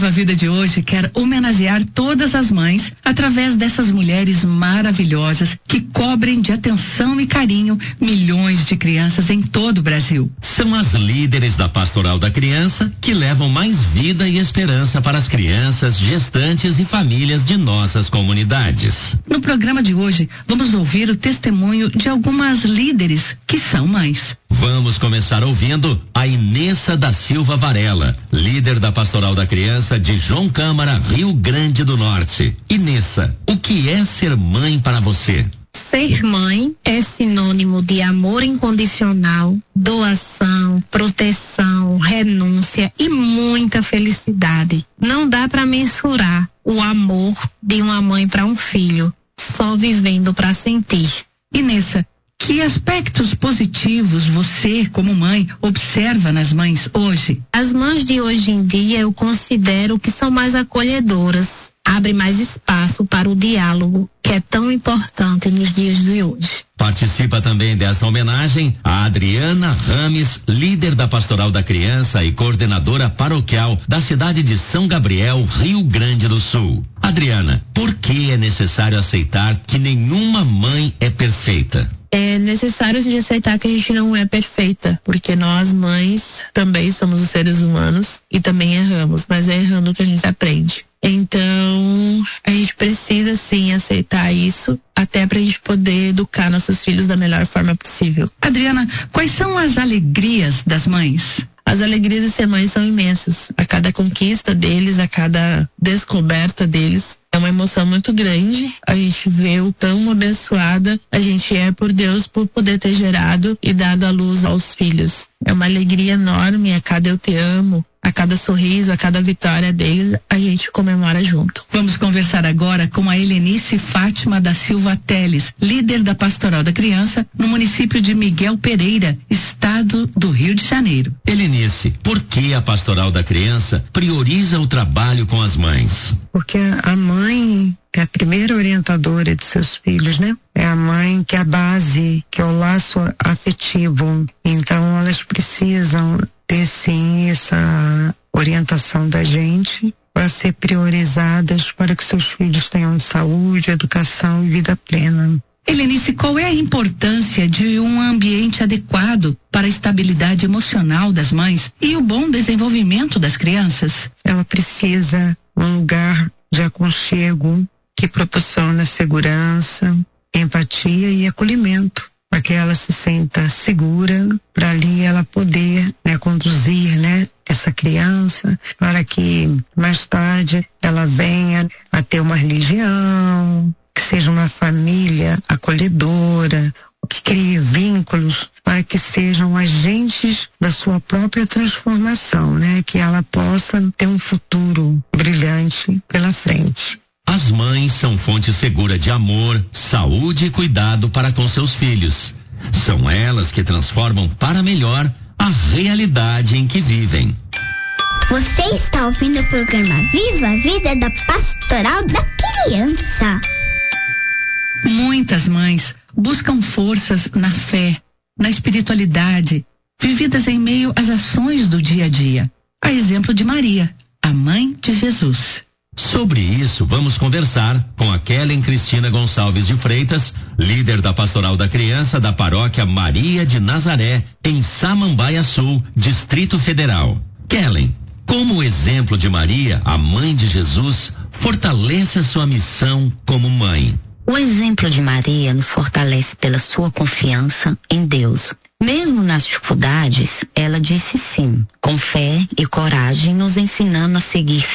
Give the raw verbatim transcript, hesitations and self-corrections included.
Viva a Vida de hoje quer homenagear todas as mães através dessas mulheres maravilhosas que cobrem de atenção e carinho milhões de crianças em todo o Brasil. São as líderes da Pastoral da Criança que levam mais vida e esperança para as crianças, gestantes e famílias de nossas comunidades. No programa de hoje, vamos ouvir o testemunho de algumas líderes que são mães. Vamos começar ouvindo a Inessa da Silva Varela, líder da Pastoral da Criança de João Câmara, Rio Grande do Norte. Inessa, o que é ser mãe para você? Ser mãe é sinônimo de amor incondicional, doação, proteção, renúncia e muita felicidade. Não dá para mensurar o amor de uma mãe para um filho, só vivendo para sentir. Inessa, que aspectos positivos você, como mãe, observa nas mães hoje? As mães de hoje em dia eu considero que são mais acolhedoras, abrem mais espaço para o diálogo, que é tão importante nos dias de hoje. Participa também desta homenagem a Adriana Rames, líder da Pastoral da Criança e coordenadora paroquial da cidade de São Gabriel, Rio Grande do Sul. Adriana, por que é necessário aceitar que nenhuma mãe é perfeita? É necessário a gente aceitar que a gente não é perfeita, porque nós mães também somos os seres humanos e também erramos, mas é errando que a gente aprende. Então, a gente precisa sim aceitar isso, até pra gente poder educar nossos filhos da melhor forma possível. Adriana, quais são as alegrias das mães? As alegrias de ser mãe são imensas. A cada conquista deles, a cada descoberta deles, é uma emoção muito grande. A gente vê o tão abençoada a gente é por Deus por poder ter gerado e dado a luz aos filhos. É uma alegria enorme. A cada eu te amo, a cada sorriso, a cada vitória deles, a gente comemora junto. Vamos conversar agora com a Helenice Fátima da Silva Teles, líder da Pastoral da Criança no município de Miguel Pereira, estado do Rio de Janeiro. Helenice, por que a Pastoral da Criança prioriza o trabalho com as mães? Porque a mãe é a primeira orientadora de seus filhos, né? É a mãe que é a base, que é o laço afetivo. Então elas precisam ter sim essa orientação da gente para ser priorizadas para que seus filhos tenham saúde, educação e vida plena. Helenice, qual é a importância de um ambiente adequado para a estabilidade emocional das mães e o bom desenvolvimento das crianças? Ela precisa de um lugar de aconchego que proporciona segurança, empatia e acolhimento, para que ela se sinta segura, para ali ela poder, né, conduzir, né, essa criança, para que mais tarde ela venha a ter uma religião, que seja uma família acolhedora, que crie vínculos para que sejam agentes da sua própria transformação, né, que ela possa ter um futuro brilhante pela frente. As mães são fonte segura de amor, saúde e cuidado para com seus filhos. São elas que transformam para melhor a realidade em que vivem. Você está ouvindo o programa Viva a Vida da Pastoral da Criança. Muitas mães buscam forças na fé, na espiritualidade, vividas em meio às ações do dia a dia. A exemplo de Maria, a mãe de Jesus. Sobre isso, vamos conversar com a Kellen Cristina Gonçalves de Freitas, líder da Pastoral da Criança da Paróquia Maria de Nazaré, em Samambaia Sul, Distrito Federal. Kellen, como o exemplo de Maria, a mãe de Jesus, fortalece a sua missão como mãe? O exemplo de Maria nos fortalece pela sua confiança em Deus. Mesmo nas dificuldades, ela disse sim, com fé e coragem, nos ensinando a seguir